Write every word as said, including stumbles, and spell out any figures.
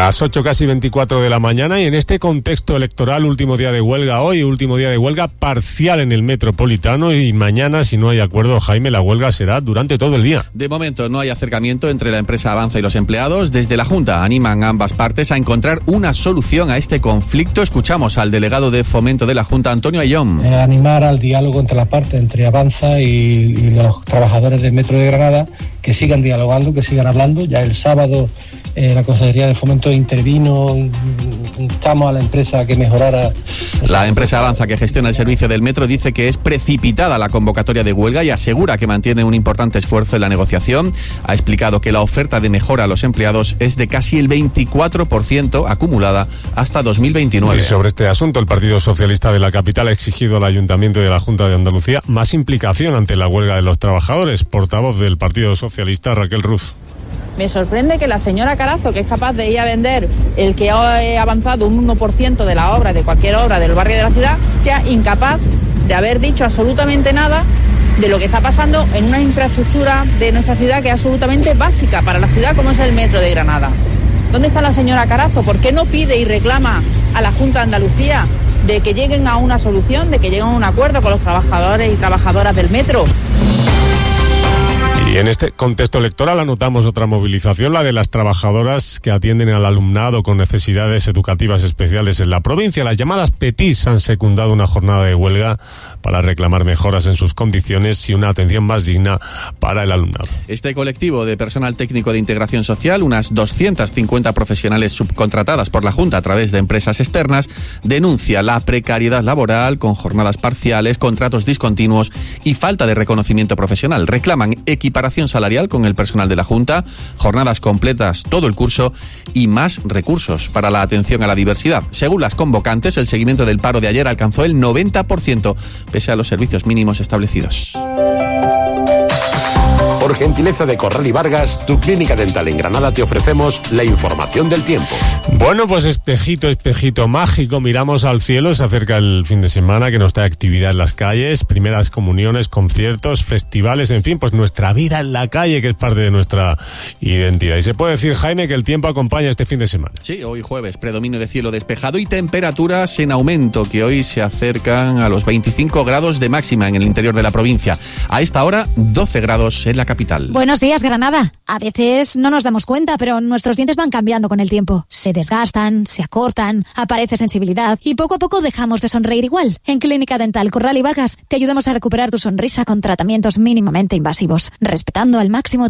Las ocho casi veinticuatro de la mañana, y en este contexto electoral, último día de huelga hoy, último día de huelga parcial en el Metropolitano, y mañana, si no hay acuerdo, Jaime, la huelga será durante todo el día. De momento no hay acercamiento entre la empresa Avanza y los empleados. Desde la Junta animan a ambas partes a encontrar una solución a este conflicto. Escuchamos al delegado de Fomento de la Junta, Antonio Ayllón. Eh, animar al diálogo entre la parte, entre Avanza y, y los trabajadores del Metro de Granada, que sigan dialogando, que sigan hablando. Ya el sábado eh, la Consejería de Fomento intervino, instamos a la empresa a que mejorara. La empresa Avanza, que gestiona el servicio del metro, dice que es precipitada la convocatoria de huelga y asegura que mantiene un importante esfuerzo en la negociación. Ha explicado que la oferta de mejora a los empleados es de casi el veinticuatro por ciento acumulada hasta dos mil veintinueve. Y sobre este asunto, el Partido Socialista de la capital ha exigido al Ayuntamiento y a la Junta de Andalucía más implicación ante la huelga de los trabajadores. Portavoz del Partido Socialista, Raquel Ruz. Me sorprende que la señora Carazo, que es capaz de ir a vender el que ha avanzado un uno por ciento de la obra, de cualquier obra del barrio de la ciudad, sea incapaz de haber dicho absolutamente nada de lo que está pasando en una infraestructura de nuestra ciudad que es absolutamente básica para la ciudad, como es el Metro de Granada. ¿Dónde está la señora Carazo? ¿Por qué no pide y reclama a la Junta de Andalucía de que lleguen a una solución, de que lleguen a un acuerdo con los trabajadores y trabajadoras del metro? Y en este contexto electoral anotamos otra movilización, la de las trabajadoras que atienden al alumnado con necesidades educativas especiales en la provincia. Las llamadas P E T I S han secundado una jornada de huelga para reclamar mejoras en sus condiciones y una atención más digna para el alumnado. Este colectivo de personal técnico de integración social, unas doscientas cincuenta profesionales subcontratadas por la Junta a través de empresas externas, denuncia la precariedad laboral con jornadas parciales, contratos discontinuos y falta de reconocimiento profesional. Reclaman equiparación salarial con el personal de la Junta, jornadas completas todo el curso y más recursos para la atención a la diversidad. Según las convocantes, el seguimiento del paro de ayer alcanzó el noventa por ciento, pese a los servicios mínimos establecidos. Por gentileza de Corral y Vargas, tu clínica dental en Granada, te ofrecemos la información del tiempo. Bueno, pues espejito, espejito mágico, miramos al cielo, se acerca el fin de semana, que nos trae actividad en las calles, primeras comuniones, conciertos, festivales, en fin, pues nuestra vida en la calle, que es parte de nuestra identidad. Y se puede decir, Jaime, que el tiempo acompaña este fin de semana. Sí, hoy jueves, predominio de cielo despejado y temperaturas en aumento, que hoy se acercan a los veinticinco grados de máxima en el interior de la provincia. A esta hora, doce grados en la capital. Buenos días, Granada. A veces no nos damos cuenta, pero nuestros dientes van cambiando con el tiempo. Se desgastan, se acortan, aparece sensibilidad y poco a poco dejamos de sonreír igual. En Clínica Dental Corral y Vargas te ayudamos a recuperar tu sonrisa con tratamientos mínimamente invasivos, respetando al máximo